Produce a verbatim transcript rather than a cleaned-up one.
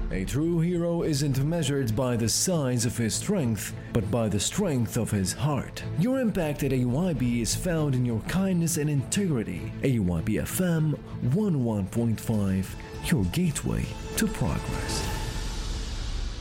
A true hero isn't measured by the size of his strength, but by the strength of his heart. Your impact at A Y B is found in your kindness and integrity. A Y B F M one oh one point five, your gateway to progress.